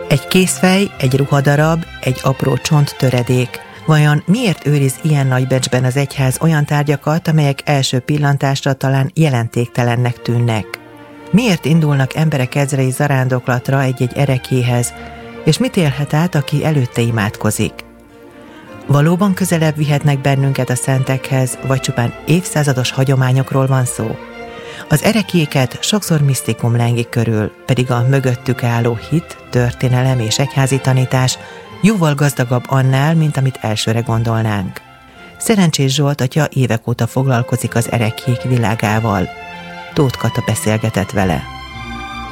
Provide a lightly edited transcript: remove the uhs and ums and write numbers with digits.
Egy kézfej, egy ruhadarab, egy apró csonttöredék. Vajon miért őriz ilyen nagy becsben az egyház olyan tárgyakat, amelyek első pillantásra talán jelentéktelennek tűnnek? Miért indulnak emberek ezrei zarándoklatra egy-egy ereklyéhez, és mit élhet át, aki előtte imádkozik? Valóban közelebb vihetnek bennünket a szentekhez, vagy csupán évszázados hagyományokról van szó? Az ereklyéket sokszor misztikum lengi körül, pedig a mögöttük álló hit, történelem és egyházi tanítás jóval gazdagabb annál, mint amit elsőre gondolnánk. Szerencsés Zsolt atya évek óta foglalkozik az ereklyék világával. Tóth Kata beszélgetett vele.